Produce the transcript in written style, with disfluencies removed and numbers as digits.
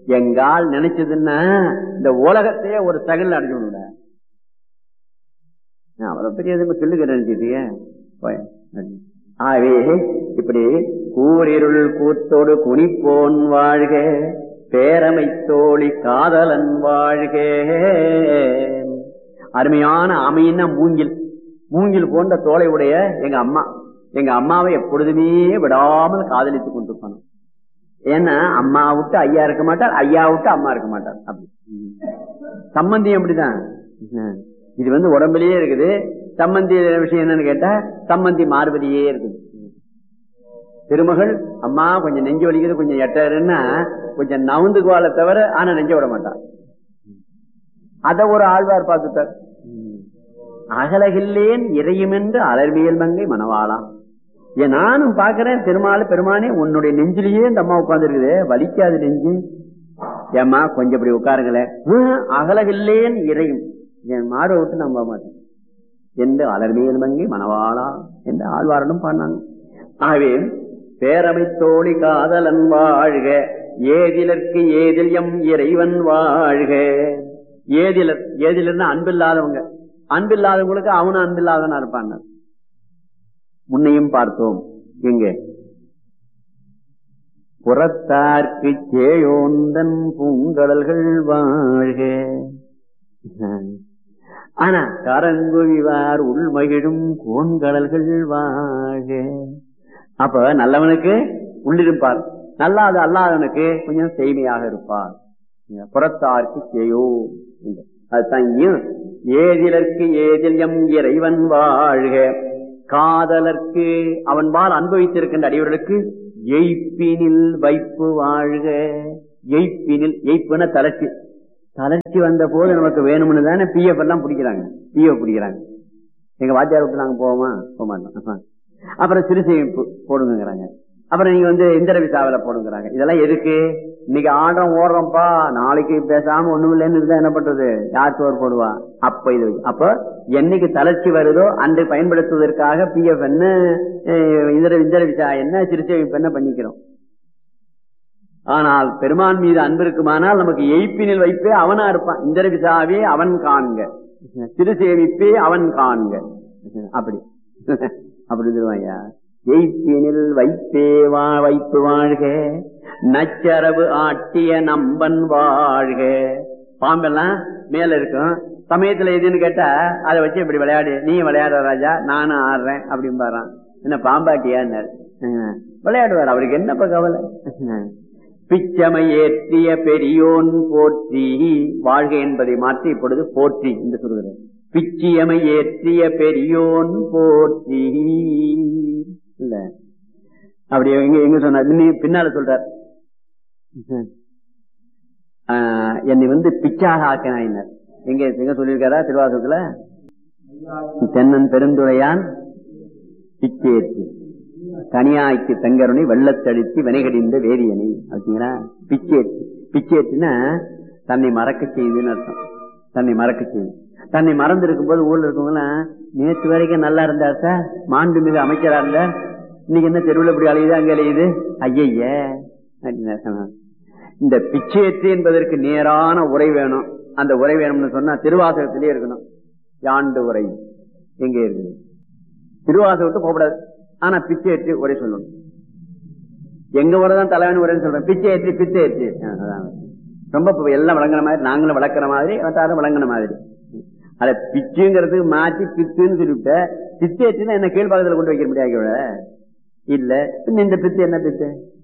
எங்கால் நினைச்சதுன்னா இந்த உலகத்தையே ஒரு தகவல் அடைஞ்சு விடுங்க. அவ்வளவு பெரிய கிள்ளுக்கு நினைச்சிட்டீங்க. ஆவே இப்படி கூரிருள் கூத்தோடு குனிப்போன் வாழ்க, பேரமை தோழி காதலன் வாழ்க. அருமையான அமையின மூங்கில், மூங்கில் போன்ற தோலை உடைய எங்க அம்மா, எங்க அம்மாவை எப்பொழுதுமே விடாமல் காதலித்துக் கொண்டிருப்பாங்க. ஏன்னா அம்மா விட்டு ஐயா இருக்க மாட்டார், ஐயா விட்டு அம்மா இருக்க மாட்டார். அப்படி சம்பந்தி அப்படிதான். இது உடம்புலயே இருக்குது. சம்பந்தி விஷயம் என்னன்னு கேட்டா சம்பந்தி மார்பதியே இருக்குது. திருமகள் அம்மா கொஞ்சம் நெஞ்சு வலிக்குது, கொஞ்சம் எட்டாருன்னா கொஞ்சம் நவுந்துக்குவாளை தவிர ஆனா நெஞ்ச விட மாட்டார். அத ஒரு ஆழ்வார் பார்த்துட்டார். அகலகில்லேன் இறையும் என்று அலர்மியல் மங்கை மணவாளாம். ஏன் நானும் பாக்குறேன் திருமால பெருமானே உன்னுடைய நெஞ்சிலேயே இந்த அம்மா உட்கார்ந்து இருக்குது, வலிக்காது நெஞ்சு, ஏம்மா கொஞ்சம் இப்படி உட்காருங்களேன். அகலகில்லேன் இறையும், என் மார்பை விட்டு நம்ப மாட்டேன் என்று அலர்மியல் மங்கை மணவாளா என்று ஆழ்வாரனும் பாடினாங்க. ஆகவே பேரமை தோழி காதலன் வாழ்க, ஏதிலற்கு ஏதில் எம் இறைவன் வாழ்க. ஏதிலர், ஏதிலர்னா அன்பில்லாதவங்க, அன்பில்லாதவங்களுக்கு அவனும் அன்பில்லாதவனா இருப்பாங்க. முன்னையும் பார்த்தோம். எங்க புறத்தார்க்கு சேயோந்தன் பூங்கடல்கள் வாழ்க. ஆனா கரங்குவிவார் உள்மகிழும் கோண்கடல்கள் வாழ்க. அப்ப நல்லவனுக்கு உள்ளிருப்பார், நல்லாது அல்லாதவனுக்கு கொஞ்சம் செய்மையாக இருப்பார். புறத்தார்க்கு சேயோ, அதுதான் ஏதிலற்கு ஏதில் எம் இறைவன் வாழ்க. காதலர்க்கு அவன் பால் அனுபவித்திருக்கின்ற அடியவர்களுக்கு எய்ப்பினில் வைப்பு வாழ்க. எய்ப்பினில், எய்ப்புன தளர்ச்சி, தளர்ச்சி வந்த போது நமக்கு வேணும்னு தானே பிஎஃப் எல்லாம் பிடிக்கிறாங்க, பிஎஃப் பிடிக்கிறாங்க. எங்க வாத்தியார் விட்டு நாங்க போவோமா? போக மாட்டோம். அப்புறம் சிறுசேமிப்பு போடுங்கிறாங்க. அப்புறம் நீங்க இந்திர விசாவில போடுங்கிறாங்க. இதெல்லாம் எதுக்கு? இன்னைக்கு ஆடுறோம் ஓடுறோம்ப்பா, நாளைக்கு பேசாம ஒண்ணும் இல்லைன்னு இருந்தா என்ன பண்றது? யார் சோறு போடுவா? அப்ப இது அப்ப என்னைக்கு தளர்ச்சி வருதோ அன்று பயன்படுத்துவதற்காக பிஎஃப் என்ன, இந்திர விசா என்ன, சிறுசேமிப்பு என்ன பண்ணிக்கிறோம். ஆனால் பெருமான் மீது அன்பு இருக்குமானால் நமக்கு எய்ப்பினில் வைப்பே அவனா இருப்பான். இந்திர விசாவே அவன் காண்க, சிறுசேமிப்பே அவன் காண்க. அப்படி அப்படி சொல்லுவாயா. எய்ப்பினில் வைப்பே வைப்பு வாழ்க, நச்சரவு ஆட்டிய நம்பன் வாழ்க. பாம்பெல்லாம் மேல இருக்கும், சமயத்துல எதுன்னு கேட்டா அதை வச்சு இப்படி விளையாடு, நீ விளையாடுற ராஜா நானும் ஆடுறேன் அப்படின்னு பாறான். என்ன பாம்பாட்டியான்னு விளையாடுவார், அவருக்கு என்னப்ப கவலை. பிச்சமை ஏற்றிய பெரியோன் போற்றி வாழ்க என்பதை மாற்றி இப்பொழுது போற்றி என்று சொல்கிறார். பிச்சியமை ஏற்றிய பெரியோன் போற்றி இல்ல, அப்படி எங்க சொன்னார், பின்னால சொல்றார், என்னை பிச்சாக ஆக்கினாயினர். எங்க சொல்லியிருக்காரா திருவாசகத்துல? தென்னன் பெருந்துரையான் பிச்சேற்றி கனியாய்க்கு தங்கருணை வெள்ளத்தடித்து வினைகடிந்த வேதியனை அப்படிங்களா. பிச்சேற்றி, பிச்சேற்றினா தன்னை மறக்க செய்துன்னு அர்த்தம். தன்னை மறக்க செய்து, தன்னை மறந்து இருக்கும் போது ஊர்ல இருக்கவங்களாம் நேற்று வரைக்கும் நல்லா இருந்தார் சார், மாண்புமிகு அமைச்சரா இருந்தார், இன்னைக்கு என்ன தெருவில் இப்படி அலையுது அங்க அலையுது, ஐய. இந்த பிச்சேற்றி என்பதற்கு நேரான உரை வேணும். அந்த உரை வேணும்னு சொன்னா திருவாசகத்திலே இருக்கணும். யாண்டு உரை எங்க இருக்குது? திருவாசகத்தை போகக்கூடாது, ஆனா பிச்சேற்றி உரை சொல்லணும். எங்க உரைதான் தலைவன் உரைன்னு சொல்றேன், பிச்சேற்றி பிச்சேற்றி. ரொம்ப எல்லாம் வழங்குற மாதிரி, நாங்களும் வளர்க்கிற மாதிரி, எல்லாரும் வழங்கின மாதிரி. அத பிச்சுங்கிறதுக்கு மாற்றி பித்துன்னு சொல்லிவிட்ட, பிச்சேற்றினா என்ன கீழ்பாகத்துல கொண்டு வைக்க முடியாது இல்ல. இந்த பித்து என்ன பித்து?